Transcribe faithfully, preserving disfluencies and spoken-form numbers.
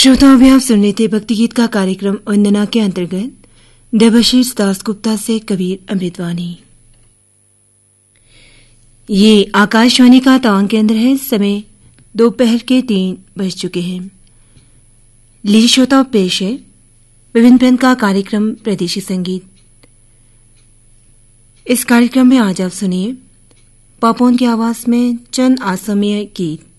श्रोताओं भी आप सुन रहे थे भक्ति गीत का कार्यक्रम वंदना के अंतर्गत देवाशीष दास गुप्ता से कबीर अमृतवाणी। ये आकाशवाणी का तवांग केंद्र है। समय दोपहर के तीन बज चुके हैं। लीजिए श्रोताओं, पेश है विभिन्न प्रकार का कार्यक्रम प्रदेशी संगीत। इस कार्यक्रम में आज आप सुनिए पापोन की आवाज में चंद असमीय गीत।